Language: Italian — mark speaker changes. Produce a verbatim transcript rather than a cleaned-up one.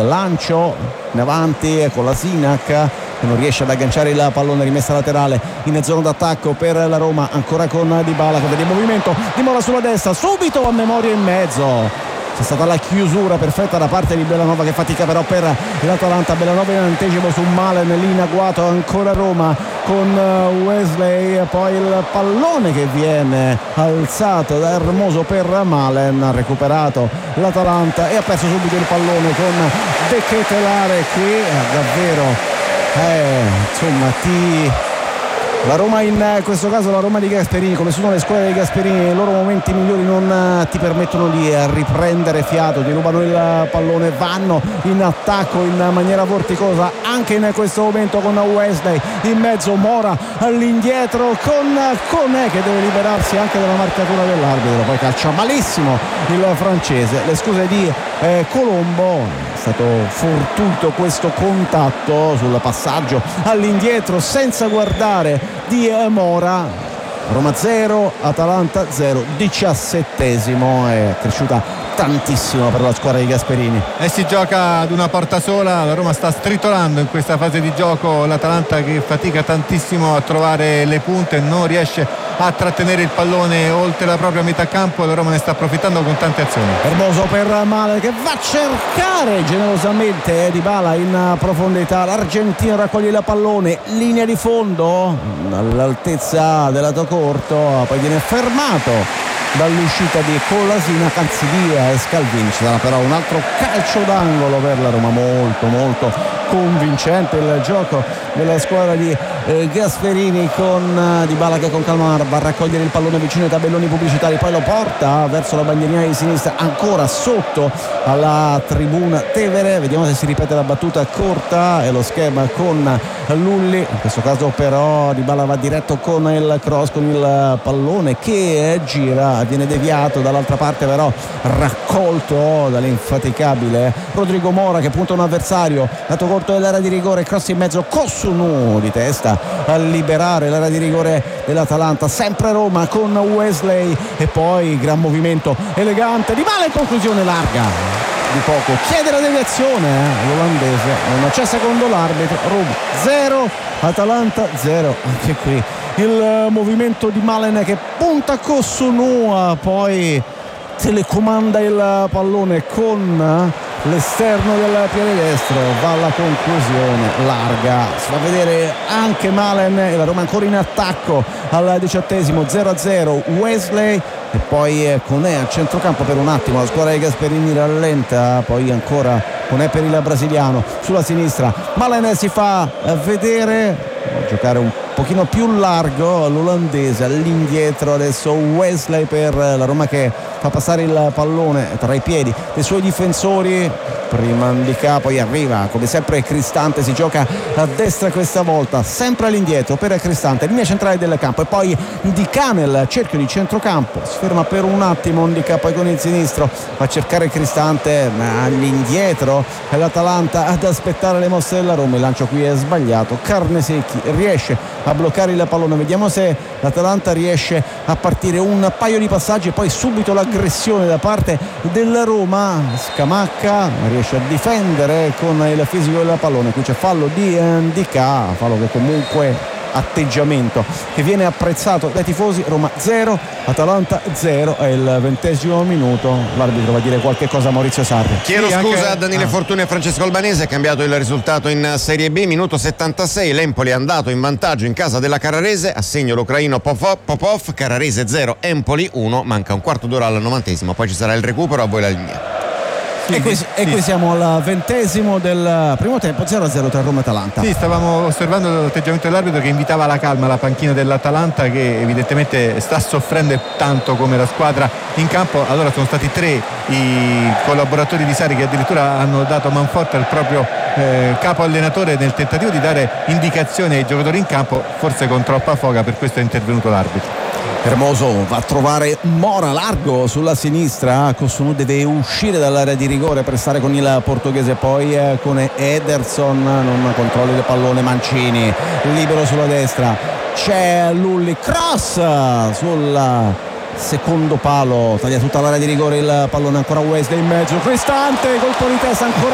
Speaker 1: lancio in avanti con la Sinac che non riesce ad agganciare il pallone, rimessa laterale in zona d'attacco per la Roma, ancora con Dybala che vede il movimento di Mora sulla destra, subito a memoria in mezzo. C'è stata la chiusura perfetta da parte di Bellanova che fatica però per l'Atalanta. Bellanova in anticipo su Malen, lì in agguato ancora Roma con Wesley, poi il pallone che viene alzato da Hermoso per Malen, ha recuperato l'Atalanta e ha perso subito il pallone con De Ketelaere che davvero eh, insomma ti... La Roma, in questo caso la Roma di Gasperini, come sono le squadre di Gasperini, nei loro momenti migliori non ti permettono di riprendere fiato, ti rubano il pallone, vanno in attacco in maniera vorticosa anche in questo momento con Wesley in mezzo, Mora all'indietro con Koné che deve liberarsi anche dalla marcatura dell'arbitro, poi calcia malissimo il francese. Le scuse di eh, Colombo, è stato fortuito questo contatto sul passaggio all'indietro senza guardare di Mora. Roma zero, Atalanta zero, diciassettesimo, è cresciuta tantissimo per la squadra di Gasperini.
Speaker 2: E si gioca ad una porta sola, la Roma sta stritolando in questa fase di gioco, l'Atalanta che fatica tantissimo a trovare le punte, non riesce a trattenere il pallone oltre la propria metà campo, la Roma ne sta approfittando con tante azioni.
Speaker 1: Hermoso per Male che va a cercare generosamente Dybala in profondità, l'argentino raccoglie il pallone, linea di fondo all'altezza del lato corto, poi viene fermato dall'uscita di Kolasinac, anzi di Scalvini. Ci sarà però un altro calcio d'angolo per la Roma, molto molto convincente il gioco della squadra di eh, Gasperini con eh, Dybala che con calma va a raccogliere il pallone vicino ai tabelloni pubblicitari, poi lo porta verso la bandierina di sinistra, ancora sotto alla tribuna Tevere. Vediamo se si ripete la battuta corta e lo schema con Lulli, in questo caso però Dybala va diretto con il cross, con il pallone che gira, viene deviato dall'altra parte però raccolto dall'infaticabile Rodrigo Mora che punta un avversario, lato corto dell'area di rigore, cross in mezzo, Kosunu di testa a liberare l'area di rigore dell'Atalanta, sempre Roma con Wesley e poi gran movimento elegante Dybala in conclusione larga di poco, chiede la deviazione eh, l'olandese, non c'è secondo l'arbitro. Roma zero, Atalanta zero, anche qui il movimento di Malen che punta Kosunu, poi telecomanda il pallone con l'esterno del piede destro, va alla conclusione larga, si fa vedere anche Malen e la Roma ancora in attacco al diciottesimo, zero a zero. Wesley e poi Koné a centrocampo per un attimo, la squadra di Gasperini rallenta, poi ancora Koné per il brasiliano sulla sinistra, Malen si fa vedere, a giocare un pochino più largo l'olandese, all'indietro adesso Wesley per la Roma che fa passare il pallone tra i piedi dei suoi difensori, prima Ndicà, poi arriva come sempre Cristante, si gioca a destra questa volta, sempre all'indietro per Cristante, linea centrale del campo e poi Ndicà nel cerchio di centrocampo, si ferma per un attimo Ndicà, poi con il sinistro va a cercare Cristante, ma all'indietro è l'Atalanta ad aspettare le mosse della Roma, il lancio qui è sbagliato, Carnesecchi riesce a bloccare il pallone, vediamo se l'Atalanta riesce a partire un paio di passaggi e poi subito l'aggressione da parte della Roma. Scamacca riesce a difendere con il fisico del pallone, qui c'è fallo di Ndicà, fallo che comunque atteggiamento che viene apprezzato dai tifosi. Roma zero, Atalanta zero, è il ventesimo minuto, l'arbitro va a dire qualche cosa a Maurizio Sarri.
Speaker 3: Chiedo
Speaker 2: sì,
Speaker 3: scusa
Speaker 2: anche...
Speaker 3: a Daniele ah. Fortuni e Francesco Albanese, è cambiato il risultato in Serie B, minuto settantasei, l'Empoli è andato in vantaggio in casa della Carrarese, a segno l'ucraino Popov, Carrarese zero, Empoli uno, manca un quarto d'ora al novantesimo, poi ci sarà il recupero, a voi la linea.
Speaker 1: Sì, e, qui, sì. e qui siamo al ventesimo del primo tempo, zero a zero tra Roma e Atalanta.
Speaker 2: Sì, stavamo osservando l'atteggiamento dell'arbitro che invitava alla calma la panchina dell'Atalanta, che evidentemente sta soffrendo tanto come la squadra in campo. Allora sono stati tre i collaboratori di Sarri che addirittura hanno dato manforte al proprio eh, capo allenatore nel tentativo di dare indicazioni ai giocatori in campo, forse con troppa foga, per questo è intervenuto l'arbitro.
Speaker 1: Hermoso va a trovare Mora largo sulla sinistra, Kosunu deve uscire dall'area di rigore per stare con il portoghese, poi eh, con Ederson non controlla il pallone, Mancini libero sulla destra, c'è Lulli, cross sul secondo palo, taglia tutta l'area di rigore il pallone, ancora Wesley in mezzo, Cristante, colpo di testa ancora